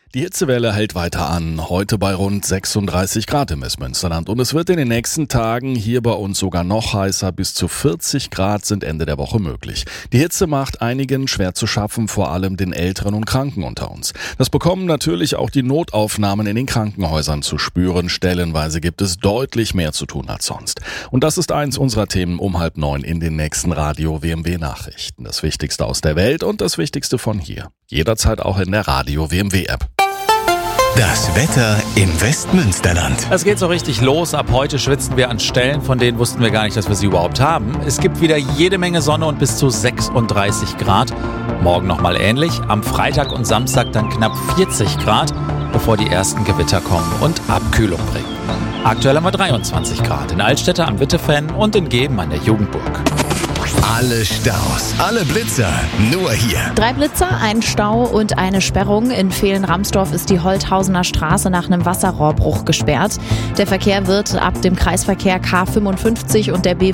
Die Hitzewelle hält weiter an, heute bei rund 36 Grad im Westmünsterland. Und es wird in den nächsten Tagen hier bei uns sogar noch heißer. Bis zu 40 Grad sind Ende der Woche möglich. Die Hitze macht einigen schwer zu schaffen, vor allem den Älteren und Kranken unter uns. Das bekommen natürlich auch die Notaufnahmen in den Krankenhäusern zu spüren. Stellenweise gibt es deutlich mehr zu tun als sonst. Und das ist eins unserer Themen um 8:30 in den nächsten Radio WMW Nachrichten. Das Wichtigste aus der Welt und das Wichtigste von hier. Jederzeit auch in der Radio WMW App. Das Wetter im Westmünsterland. Es geht so richtig los. Ab heute schwitzen wir an Stellen, von denen wussten wir gar nicht, dass wir sie überhaupt haben. Es gibt wieder jede Menge Sonne und bis zu 36 Grad. Morgen nochmal ähnlich. Am Freitag und Samstag dann knapp 40 Grad, bevor die ersten Gewitter kommen und Abkühlung bringen. Aktuell haben wir 23 Grad in Altstädte am Wittefenn und in Geben an der Jugendburg. Alle Staus, alle Blitzer, nur hier. 3 Blitzer, ein Stau und eine Sperrung. In Vehlen-Ramsdorf ist die Holthausener Straße nach einem Wasserrohrbruch gesperrt. Der Verkehr wird ab dem Kreisverkehr K55 und der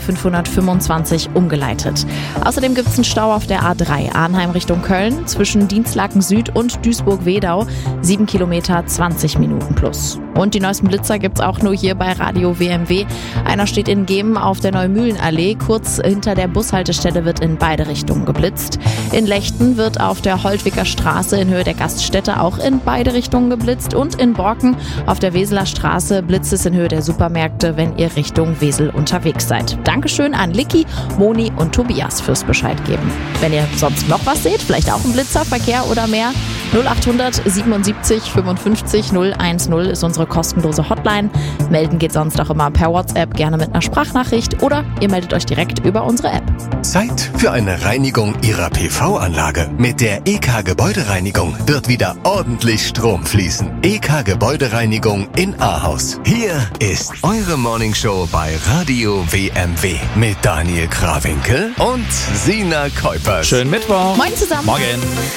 B525 umgeleitet. Außerdem gibt es einen Stau auf der A3 Arnheim Richtung Köln zwischen Dienstlaken Süd und Duisburg-Wedau. 7 Kilometer, 20 Minuten plus. Und die neuesten Blitzer gibt's auch nur hier bei Radio WMW. Einer steht in Gemen auf der Neumühlenallee. Kurz hinter der Bushaltestelle wird in beide Richtungen geblitzt. In Lechten wird auf der Holtwicker Straße in Höhe der Gaststätte auch in beide Richtungen geblitzt. Und in Borken auf der Weseler Straße blitzt es in Höhe der Supermärkte, wenn ihr Richtung Wesel unterwegs seid. Dankeschön an Licky, Moni und Tobias fürs Bescheid geben. Wenn ihr sonst noch was seht, vielleicht auch ein Blitzerverkehr oder mehr, 0800 77 55 010 ist unsere kostenlose Hotline. Melden geht sonst auch immer per WhatsApp, gerne mit einer Sprachnachricht oder ihr meldet euch direkt über unsere App. Zeit für eine Reinigung Ihrer PV-Anlage. Mit der EK Gebäudereinigung wird wieder ordentlich Strom fließen. EK Gebäudereinigung in Ahaus. Hier ist eure Morningshow bei Radio WMW mit Daniel Krawinkel und Sina Kuipers. Schönen Mittwoch. Moin zusammen. Morgen.